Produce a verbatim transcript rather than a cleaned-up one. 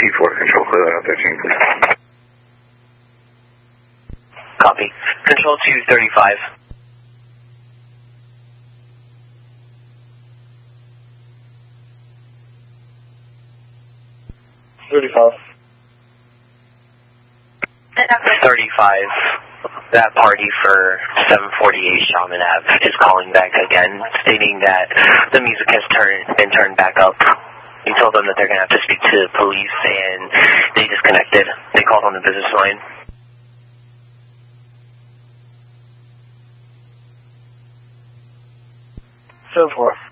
T four Control, clear that out thirteen, please. Copy. Control two thirty-five. thirty-five. thirty-five. That party for seven forty-eight Shaman Ave is calling back again, stating that the music has turned, been turned back up. We told them that they're going to have to speak to police, and they disconnected. They called on the business line. seven four.